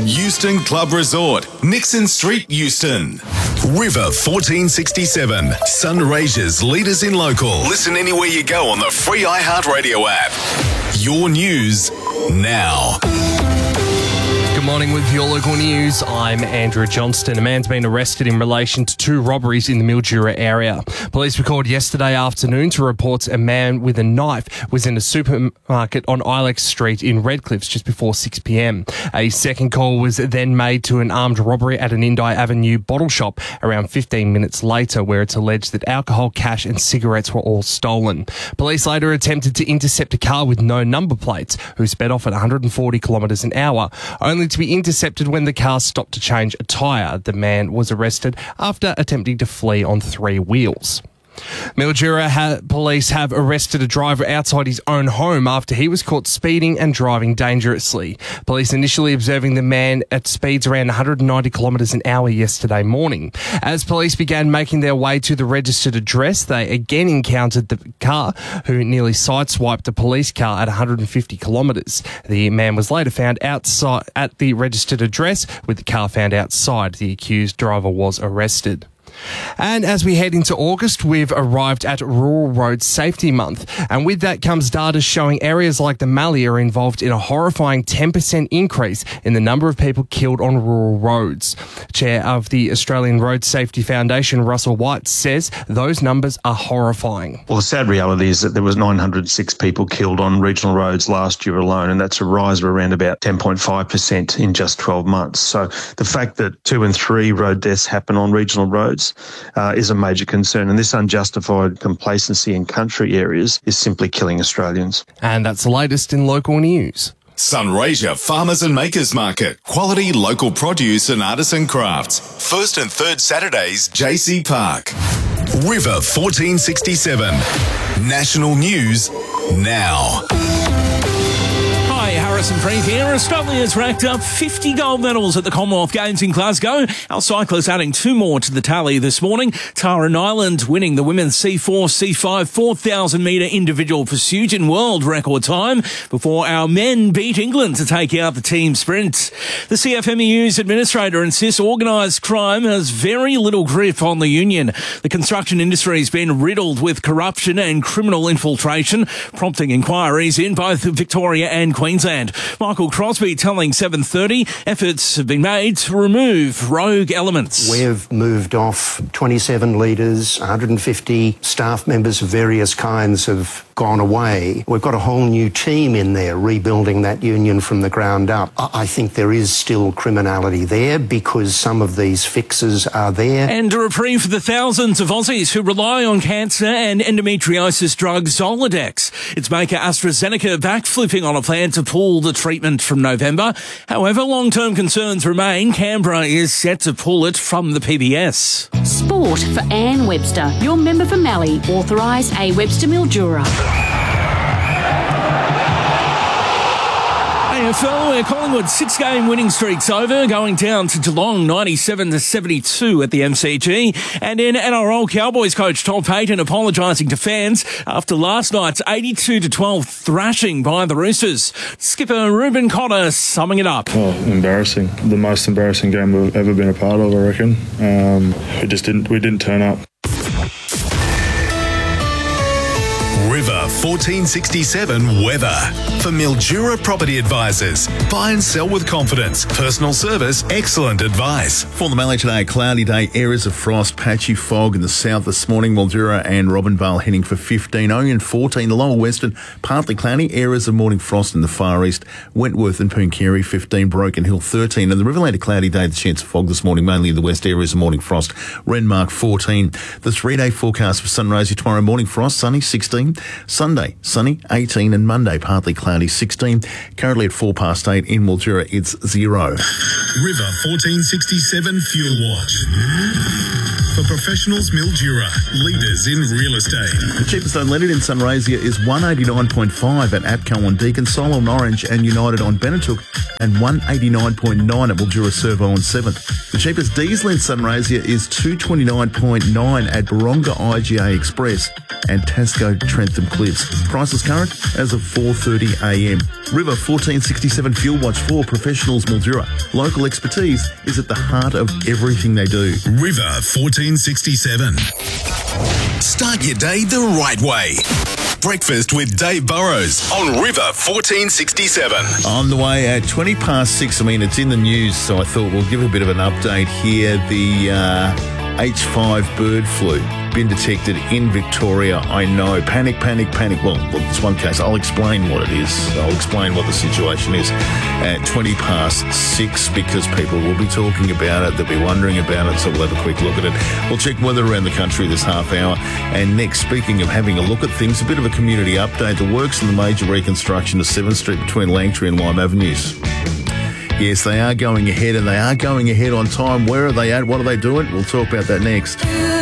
Euston Club Resort, Nixon Street, Euston. River 1467, Sunraysia's leaders in local. Listen anywhere you go on the free iHeartRadio app. Your news now. Good morning with your local news. I'm Andrew Johnston. A man's been arrested in relation to 2 robberies in the Mildura area. Police were called yesterday afternoon to reports a man with a knife was in a supermarket on Ilex Street in Redcliffe just before 6 p.m. A second call was then made to an armed robbery at an Indi Avenue bottle shop around 15 minutes later, where it's alleged that alcohol, cash and cigarettes were all stolen. Police later attempted to intercept a car with no number plates who sped off at 140 kilometres an hour, only to be intercepted when the car stopped to change a tyre. The man was arrested after attempting to flee on 3 wheels. Mildura police have arrested a driver outside his own home after he was caught speeding and driving dangerously. Police initially observing the man at speeds around 190 kilometres an hour yesterday morning. As police began making their way to the registered address, they again encountered the car, who nearly sideswiped a police car at 150 kilometres. The man was later found outside at the registered address, with the car found outside. The accused driver was arrested. And as we head into August, we've arrived at Rural Road Safety Month. And with that comes data showing areas like the Mallee are involved in a horrifying 10% increase in the number of people killed on rural roads. Chair of the Australian Road Safety Foundation, Russell White, says those numbers are horrifying. Well, the sad reality is that there was 906 people killed on regional roads last year alone, and that's a rise of around about 10.5% in just 12 months. So the fact that 2 and 3 road deaths happen on regional roads is a major concern, and this unjustified complacency in country areas is simply killing Australians. And that's the latest in local news. Sunraysia Farmers and Makers Market. Quality local produce and artisan crafts. 1st and 3rd Saturdays, JC Park. River 1467. National news now. Hi, Harrison Preeth here. Australia's racked up 50 gold medals at the Commonwealth Games in Glasgow. Our cyclists adding 2 more to the tally this morning. Tara Nyland winning the women's C4, C5 4,000 metre individual pursuit in world record time before our men beat England to take out the team sprint. The CFMEU's administrator insists organised crime has very little grip on the union. The construction industry has been riddled with corruption and criminal infiltration, prompting inquiries in both Victoria and Queensland. Michael Crosby telling 7:30 efforts have been made to remove rogue elements. We've moved off 27 leaders, 150 staff members of various kinds have gone away. We've got a whole new team in there rebuilding that union from the ground up. I think there is still criminality there because some of these fixes are there. And a reprieve for the thousands of Aussies who rely on cancer and endometriosis drug Zoladex. Its maker AstraZeneca backflipping on a plan to pull the treatment from November. However, long-term concerns remain. Canberra is set to pull it from the PBS. Sport for Anne Webster, your member for Mallee, authorised A. Webster Mildura. AFL, where Collingwood's 6-game winning streak's over, going down to Geelong 97-72 at the MCG. And in NRL, Cowboys coach Todd Payten apologising to fans after last night's 82-12 thrashing by the Roosters. Skipper Ruben Cotter summing it up. Oh, embarrassing. The most embarrassing game we've ever been a part of, I reckon. We didn't turn up. River 1467 weather. For Mildura Property Advisors. Buy and sell with confidence. Personal service, excellent advice. For the Mallee today, a cloudy day, areas of frost, patchy fog in the south this morning. Mildura and Robinvale heading for 15, Oyen 14, the lower western, partly cloudy, areas of morning frost in the far east. Wentworth and Pooncarie 15, Broken Hill 13, and the Riverland a cloudy day, the chance of fog this morning, mainly in the west areas of morning frost. Renmark 14. The 3-day forecast for Sunraysia tomorrow, morning frost, sunny 16. Sunday, sunny 18, and Monday, partly cloudy 16. Currently at 8:04 in Mildura, it's 0. River 1467 Fuel Watch. For professionals, Mildura, leaders in real estate. The cheapest unleaded in Sunraysia is $189.5 at APCO on Deakin, Sol on Orange and United on Benetooke, and $189.9 at Mildura Servo on 7th. The cheapest diesel in Sunraysia is $229.9 at Baronga IGA Express. and Tasco Trentham Cliffs. Prices current as of 4:30am. River 1467 Fuel Watch for professionals Mildura. Local expertise is at the heart of everything they do. River 1467. Start your day the right way. Breakfast with Dave Burrows on River 1467. On the way at 6:20. I mean, it's in the news, so I thought we'll give a bit of an update here. The H5 bird flu been detected in Victoria. I know. Panic. Well, it's one case. I'll explain what it is. I'll explain what the situation is at 6:20 because people will be talking about it. They'll be wondering about it, so we'll have a quick look at it. We'll check weather around the country this half hour. And next, speaking of having a look at things, a bit of a community update. The works in the major reconstruction of 7th Street between Langtree and Lime Avenues. Yes, they are going ahead, and they are going ahead on time. Where are they at? What are they doing? We'll talk about that next.